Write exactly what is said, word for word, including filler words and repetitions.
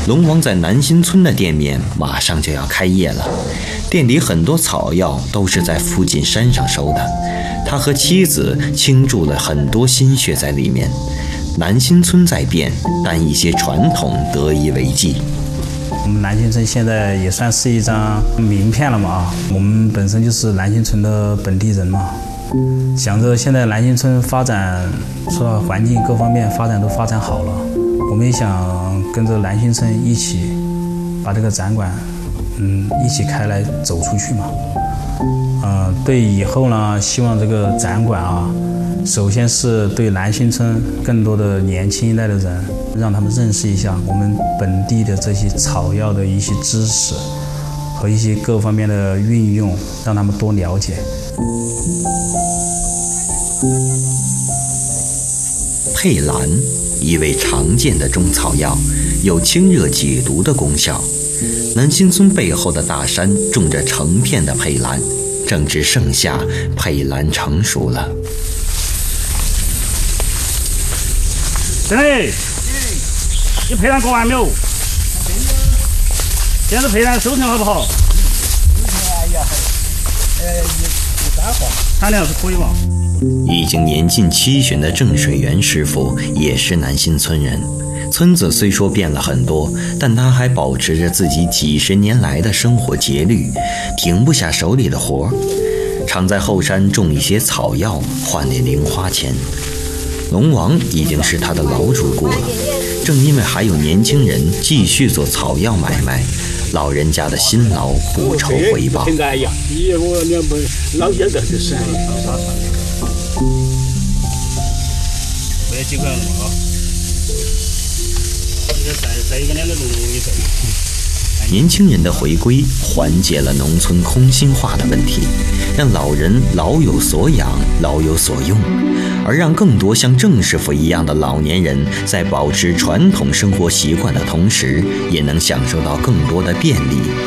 龙王在南新村的店面马上就要开业了，店里很多草药都是在附近山上收的，他和妻子倾注了很多心血在里面。南新村在变，但一些传统得以为继。 我们南新村现在也算是一张名片了嘛啊，我们本身就是南新村的本地人嘛，想着现在南新村发展，除了环境各方面发展都发展好了，我们也想跟着南新村一起把这个展馆，嗯，一起开来走出去嘛。呃，对以后呢，希望这个展馆啊，首先是对南新村更多的年轻一代的人，让他们认识一下我们本地的这些草药的一些知识和一些各方面的运用，让他们多了解。 佩兰，一味常见的中草药，有清热解毒的功效。南新村背后的大山种着成片的佩兰，正值盛夏，佩兰成熟了。 真的，你佩兰过完没有？现在佩兰收成好不好？ 哎呀，呃，一三花， 产量是可以吧？ 已经年近七旬的郑水元师傅也是南新村人。村子虽说变了很多，但他还保持着自己几十年来的生活节律，停不下手里的活，常在后山种一些草药换点零花钱。龙王已经是他的老主顾了，正因为还有年轻人继续做草药买卖，老人家的辛劳不愁回报。 现在呀，我两本老家的就是。 没几块了嘛啊，再再一个两个路一走。 年轻人的回归缓解了农村空心化的问题，让老人老有所养，老有所用，而让更多像郑师傅一样的老年人在保持传统生活习惯的同时，也能享受到更多的便利